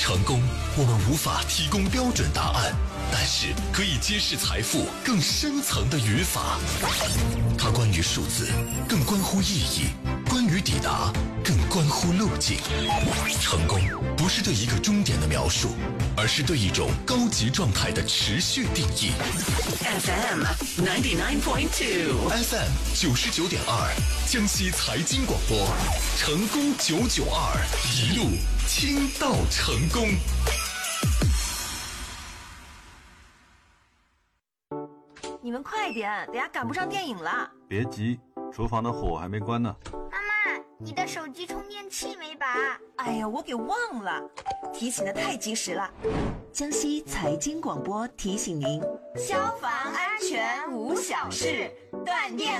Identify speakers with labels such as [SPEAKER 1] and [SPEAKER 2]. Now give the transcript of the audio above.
[SPEAKER 1] 成功，我们无法提供标准答案，但是可以揭示财富更深层的语法。它关于数字，更关乎意义；关于抵达，更关乎路径。成功不是对一个终点的描述，而是对一种高级状态的持续定义。
[SPEAKER 2] FM 99.2
[SPEAKER 1] FM 99.2，江西财经广播，成功992，一路听到成功。
[SPEAKER 3] 你们快点，等下赶不上电影了。
[SPEAKER 4] 别急，厨房的火还没关呢。
[SPEAKER 5] 妈妈，你的手机充电器没拔？
[SPEAKER 3] 哎呀，我给忘了，提醒的太及时了。江西财经广播提醒您：消防安全无小事，断电